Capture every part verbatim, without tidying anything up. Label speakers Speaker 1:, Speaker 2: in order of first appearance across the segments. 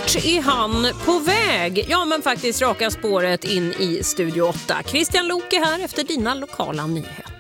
Speaker 1: Vart är han på väg? Ja, men faktiskt raka spåret in i Studio åtta. Christian Luuk är här efter dina lokala nyheter.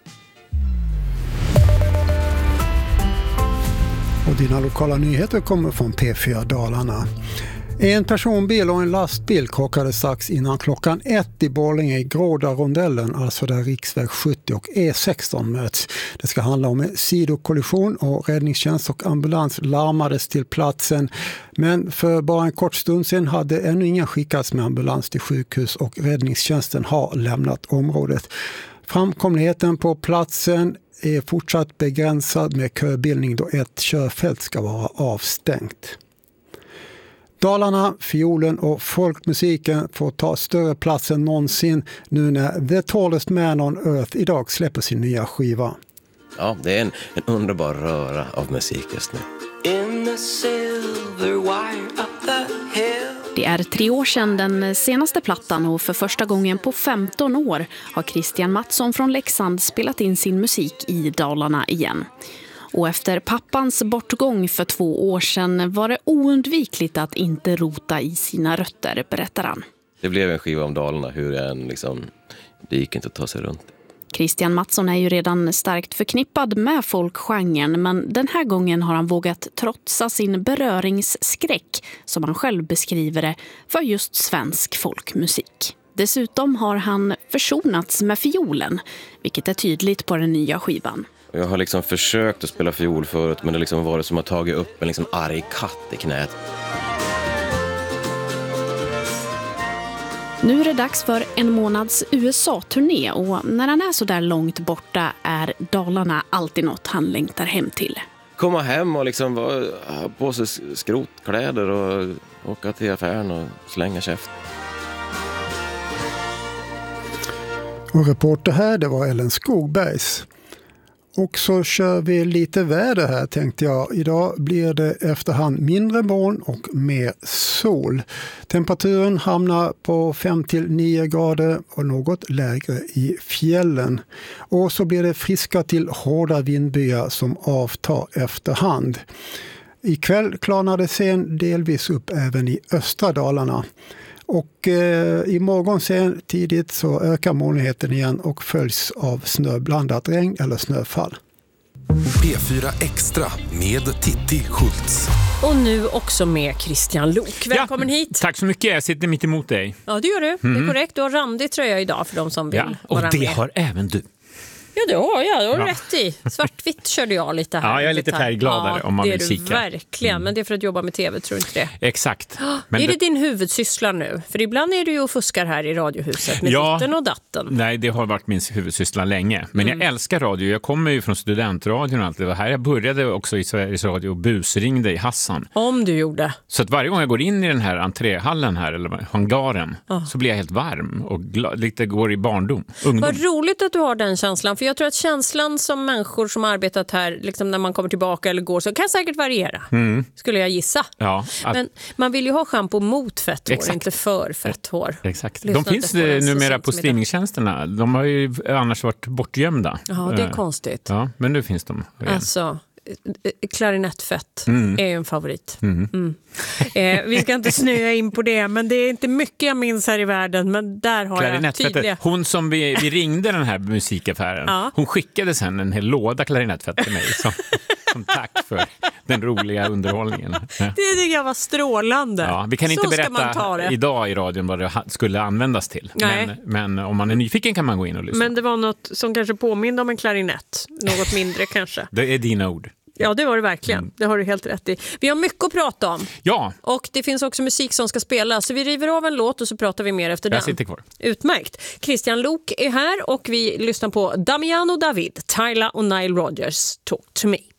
Speaker 2: Och dina lokala nyheter kommer från P fyra Dalarna. En personbil och en lastbil krockade strax innan klockan ett i Borlänge i Gråda-rondellen, alltså där riksväg sjuttio och E sexton möts. Det ska handla om en sidokollision och räddningstjänst och ambulans larmades till platsen. Men för bara en kort stund sedan hade ännu ingen skickats med ambulans till sjukhus och räddningstjänsten har lämnat området. Framkomligheten på platsen är fortsatt begränsad med köbildning då ett körfält ska vara avstängt. Dalarna, fiolen och folkmusiken får ta större plats än någonsin nu när The Tallest Man on Earth idag släpper sin nya skiva.
Speaker 3: Ja, det är en, en underbar röra av musik just nu. In the silver wire up the hill.
Speaker 4: Det är tre år sedan den senaste plattan och för första gången på femton år har Christian Mattsson från Leksand spelat in sin musik i Dalarna igen. Och efter pappans bortgång för två år sedan var det oundvikligt att inte rota i sina rötter, berättar han.
Speaker 3: Det blev en skiva om Dalarna, hur jag än liksom, det gick inte att ta sig runt.
Speaker 4: Christian Mattsson är ju redan starkt förknippad med folkgenren, men den här gången har han vågat trotsa sin beröringsskräck, som han själv beskriver det, för just svensk folkmusik. Dessutom har han försonats med fiolen, vilket är tydligt på den nya skivan.
Speaker 3: Jag har liksom försökt att spela fiol förut, men det liksom var det som att tagit upp en liksom arg katt i knät.
Speaker 4: Nu är det dags för en månads U S A-turné och när han är så där långt borta är Dalarna alltid något han längtar hem till.
Speaker 3: Komma hem och liksom ha på sig skrotkläder och åka till affären och slänga käft.
Speaker 2: Och reporter här, det var Ellen Skogbergs. Och så kör vi lite väder här, tänkte jag. Idag blir det efterhand mindre moln och mer sol. Temperaturen hamnar på fem till nio grader och något lägre i fjällen. Och så blir det friska till hårda vindbyar som avtar efterhand. Ikväll klarnar det sen delvis upp även i östra Dalarna. Och eh, imorgon sen tidigt så ökar molnigheten igen och följs av snöblandat regn eller snöfall.
Speaker 5: P fyra Extra med Titti Schultz.
Speaker 1: Och nu också med Christian Luuk. Välkommen
Speaker 6: ja,
Speaker 1: hit.
Speaker 6: Tack så mycket, jag sitter mitt emot dig.
Speaker 1: Ja, det gör du. Mm. Det är korrekt. Du har randig tröja idag för de som vill
Speaker 6: ja, och
Speaker 1: vara
Speaker 6: det
Speaker 1: med.
Speaker 6: Har även du.
Speaker 1: Ja, det har jag. Det har
Speaker 6: ja.
Speaker 1: rätt i. Svartvitt körde jag lite här.
Speaker 6: Ja, jag är lite färggladare
Speaker 1: ja,
Speaker 6: om man
Speaker 1: vill
Speaker 6: vill
Speaker 1: kika.
Speaker 6: kika.
Speaker 1: Verkligen, mm. men det är för att jobba med tv, tror du inte det?
Speaker 6: Exakt.
Speaker 1: Men är det din huvudsyssla nu? För ibland är du ju och fuskar här i Radiohuset med
Speaker 6: ja,
Speaker 1: ditten och datten.
Speaker 6: Nej, det har varit min huvudsyssla länge. Men mm. jag älskar radio. Jag kommer ju från studentradion och allt det var här. Jag började också i Sveriges Radio och busringde i Hassan.
Speaker 1: Om du gjorde.
Speaker 6: Så att varje gång jag går in i den här entréhallen här, eller hangaren, oh. så blir jag helt varm och glad, lite går i barndom. Ungdom.
Speaker 1: Vad roligt att du har den känslan. För jag tror att känslan som människor som har arbetat här, liksom när man kommer tillbaka eller går, så kan säkert variera. Mm. Skulle jag gissa.
Speaker 6: Ja, att...
Speaker 1: Men man vill ju ha shampoo mot fett hår,
Speaker 6: exakt.
Speaker 1: Inte för fett hår.
Speaker 6: Exakt.
Speaker 1: Lyssna,
Speaker 6: de finns numera på streamingtjänsterna. De har ju annars varit bortgömda.
Speaker 1: Ja, det är konstigt.
Speaker 6: Ja, men nu finns de igen.
Speaker 1: Alltså, klarinettfett
Speaker 6: mm.
Speaker 1: är ju en favorit.
Speaker 6: Mm.
Speaker 1: Mm. Eh, vi ska inte snöa in på det, men det är inte mycket jag minns här i världen, men där har jag tydliga...
Speaker 6: Hon som vi, vi ringde den här musikaffären, ja. hon skickade sen en hel låda klarinettfett till mig som, som tack för den roliga underhållningen. Ja.
Speaker 1: Det tycker jag var strålande.
Speaker 6: Ja, vi kan inte
Speaker 1: så
Speaker 6: berätta idag i radion vad det skulle användas till. Men, men om man är nyfiken kan man gå in och lyssna.
Speaker 1: Men det var något som kanske påminner om en klarinett. Något mindre kanske.
Speaker 6: Det är dina ord.
Speaker 1: Ja, det var det verkligen. Mm. Det har du helt rätt i. Vi har mycket att prata om.
Speaker 6: Ja.
Speaker 1: Och det finns också musik som ska spelas. Så vi river av en låt och så pratar vi mer efter den.
Speaker 6: Jag sitter kvar.
Speaker 1: Utmärkt. Christian Luuk är här och vi lyssnar på Damiano David, Tyla och Nile Rodgers, Talk to me.